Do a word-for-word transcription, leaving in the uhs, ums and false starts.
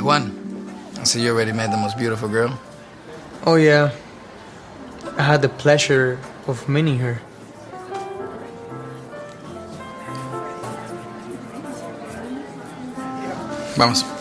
Juan, I see you already met the most beautiful girl. Oh, yeah. I had the pleasure of meeting her. Vamos.